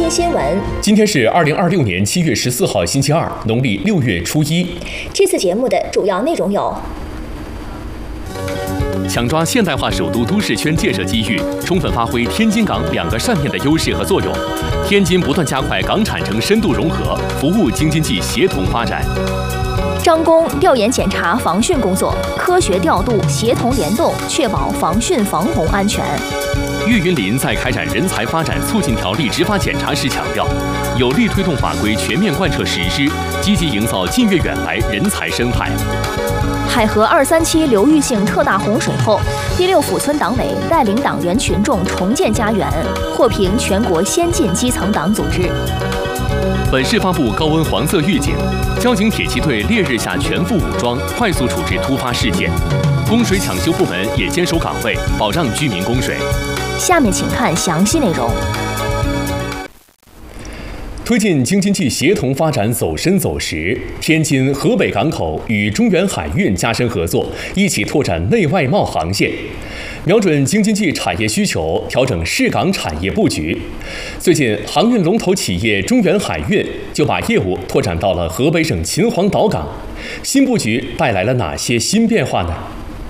经新闻。 今天是2026年7月14号，星期二，农历6月初1。 这次节目的主要内容有： 抢抓现代化首都都市圈建设机遇，充分发挥天津港2个扇面的优势和作用。天津不断加快港产城深度融合，服务京津冀协同发展。 张工调研检查防汛工作，科学调度，协同联动，确保防汛防洪安全。 岳云林在开展人才发展促进条例执法检查时强调，有力推动法规全面贯彻实施，积极营造近月远来人才生态。 海河237流域性特大洪水后，第6府村党委带领党员群众重建家园，获评全国先进基层党组织。 本市发布高温黄色预警，交警铁骑队烈日下全副武装，快速处置突发事件。供水抢修部门也坚守岗位，保障居民供水。 下面请看详细内容。 推进京津冀协同发展走深走实，天津、河北港口与中原海运加深合作，一起拓展内外贸航线，瞄准京津冀产业需求，调整市港产业布局。最近，航运龙头企业中原海运就把业务拓展到了河北省秦皇岛港。新布局带来了哪些新变化呢？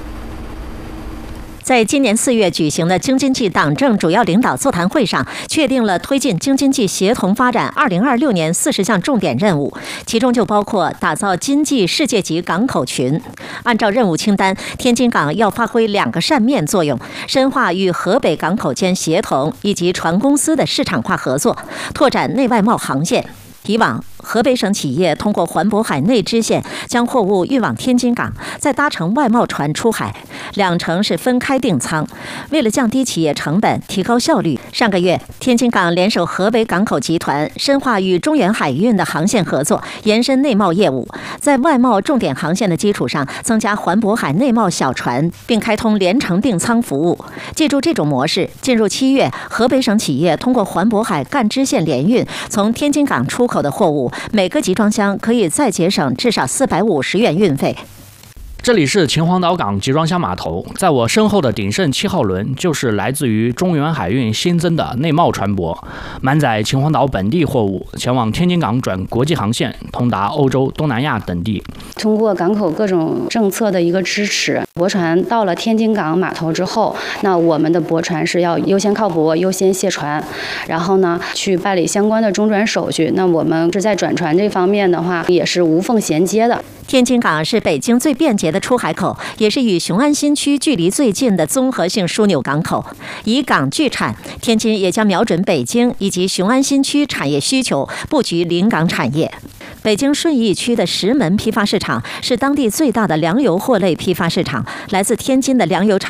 在今年4月举行的京津冀党政主要领导座谈会上，确定了推进京津冀协同发展2026年40项重点任务，其中就包括打造经济世界级港口群。按照任务清单，天津港要发挥2个扇面作用，深化与河北港口间协同以及船公司的市场化合作，拓展内外贸航线。以往，河北省企业通过环渤海内支线将货物运往天津港，再搭乘外贸船出海，2程是分开订舱。为了降低企业成本，提高效率，上个月天津港联手河北港口集团，深化与中原海运的航线合作，延伸内贸业务，在外贸重点航线的基础上，增加环渤海内贸小船，并开通联程订舱服务。借助这种模式，进入7月，河北省企业通过环渤海赣支线联运，从天津港出口的货物，每个集装箱可以再节省至少450元运费。 这里是秦皇岛港集装箱码头，在我身后的鼎盛7号轮就是来自于中原海运新增的内贸船舶，满载秦皇岛本地货物，前往天津港转国际航线，通达欧洲、东南亚等地。 通过港口各种政策的一个支持，驳船到了天津港码头之后，那我们的驳船是要优先靠驳、优先卸船，然后呢去办理相关的中转手续。那我们是在转船这方面的话，也是无缝衔接的。 天津港是北京最便捷的出海口，也是与雄安新区距离最近的综合性枢纽港口。以港聚产，天津也将瞄准北京以及雄安新区产业需求，布局临港产业。北京顺义区的石门批发市场是当地最大的粮油货类批发市场，来自天津的粮油产